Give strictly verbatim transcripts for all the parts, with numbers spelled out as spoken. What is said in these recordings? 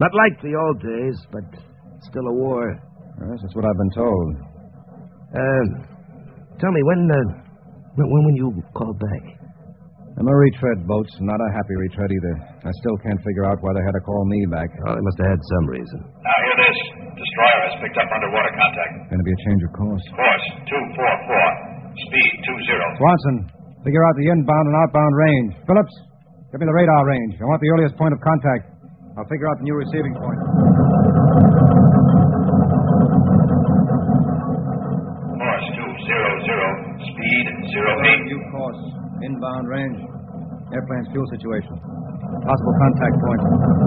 Not like the old days, but still a war. Yes, that's what I've been told. Uh, tell me, when, uh, when, when will you call back? I'm a retread, Boats. Not a happy retread either. I still can't figure out why they had to call me back. Oh, they must have had some reason. Now, hear this. Destroyer has picked up underwater contact. Going to be a change of course. Course two four four. Speed two zero. Swanson, figure out the inbound and outbound range. Phillips, give me the radar range. I want the earliest point of contact. I'll figure out the new receiving point. Course two zero zero. Speed zero eight. New course. Inbound range. Airplane's fuel situation. Possible contact point.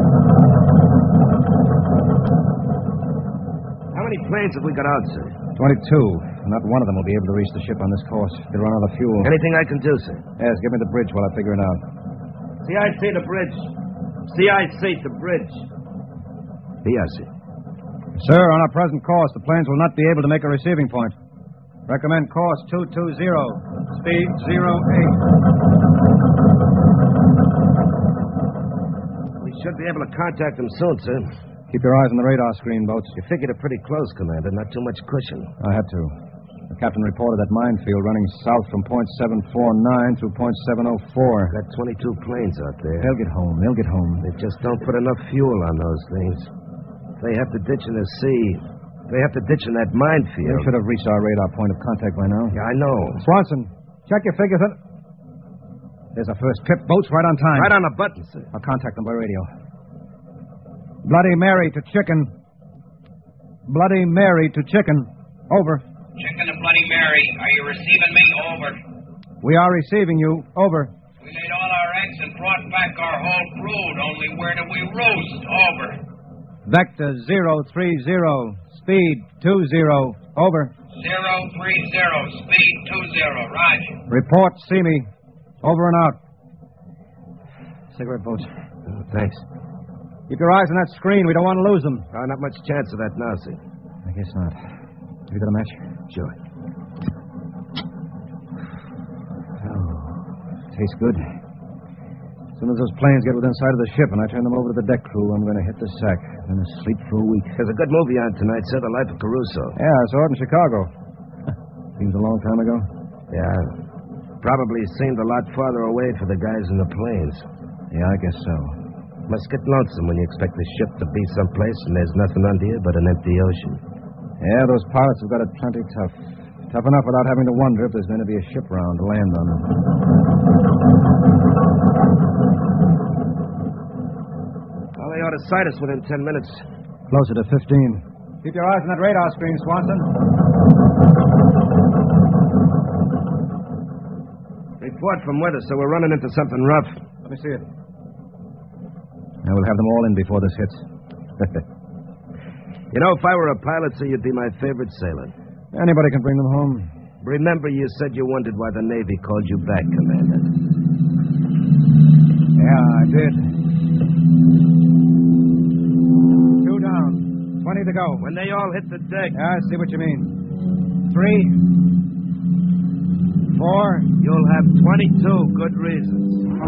How many planes have we got out, sir? twenty-two. Not one of them will be able to reach the ship on this course. They'll run out of fuel. Anything I can do, sir? Yes, give me the bridge while I figure it out. C I C the bridge. C I C the bridge. B I C. Sir, on our present course, the planes will not be able to make a receiving point. Recommend course two two zero. Speed zero eight. We should be able to contact them soon, sir. Keep your eyes on the radar screen, Boats. You figured it pretty close, Commander. Not too much cushion. I had to. The captain reported that minefield running south from point seven four nine through point seven oh four. Got twenty-two planes out there. They'll get home. They'll get home. They just don't put enough fuel on those things. They have to ditch in the sea. They have to ditch in that minefield. We should have reached our radar point of contact by now. Yeah, I know. Swanson, check your figures. In... There's a first trip. Boats right on time. Right on the button, sir. I'll contact them by radio. Bloody Mary to Chicken. Bloody Mary to Chicken. Over. Chicken to Bloody Mary. Are you receiving me? Over. We are receiving you. Over. We laid all our eggs and brought back our whole brood. Only where do we roost? Over. Vector zero three zero. Speed two zero. Over. Zero three zero. Speed two zero. Roger. Report. See me. Over and out. Cigarette, Boats. Oh, thanks. Keep your eyes on that screen. We don't want to lose them. Oh, not much chance of that now, sir. I guess not. Have you got a match? Sure. Oh, tastes good. As soon as those planes get within sight of the ship and I turn them over to the deck crew, I'm going to hit the sack. I'm going to sleep for a week. There's a good movie on tonight, sir, The Life of Caruso. Yeah, I saw it in Chicago. Seems a long time ago. Yeah. Probably seemed a lot farther away for the guys in the planes. Yeah, I guess so. Must get lonesome when you expect the ship to be someplace and there's nothing under you but an empty ocean. Yeah, those pilots have got it plenty tough. Tough enough without having to wonder if there's going to be a ship around to land on them. Well, they ought to sight us within ten minutes. Closer to fifteen. Keep your eyes on that radar screen, Swanson. Report from weather, so we're running into something rough. Let me see it. I will have them all in before this hits. You know, if I were a pilot, sir, you'd be my favorite sailor. Anybody can bring them home. Remember you said you wondered why the Navy called you back, Commander. Yeah, I did. Two down. Twenty to go. When they all hit the deck. Yeah, I see what you mean. Three. Four. You'll have twenty-two good reasons.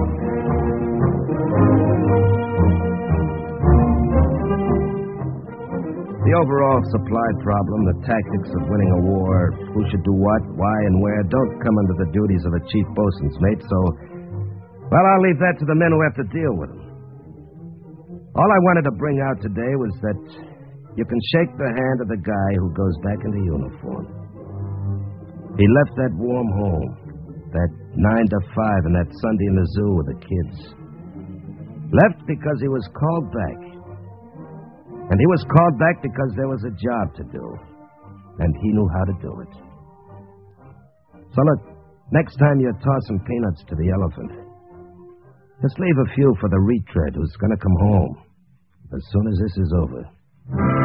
The overall supply problem, the tactics of winning a war, who should do what, why, and where, don't come under the duties of a chief bosun's mate, so, well, I'll leave that to the men who have to deal with them. All I wanted to bring out today was that you can shake the hand of the guy who goes back into uniform. He left that warm home, that nine to five and that Sunday in the zoo with the kids. Left because he was called back. And he was called back because there was a job to do. And he knew how to do it. So look, next time you're tossing peanuts to the elephant, just leave a few for the retread who's going to come home as soon as this is over.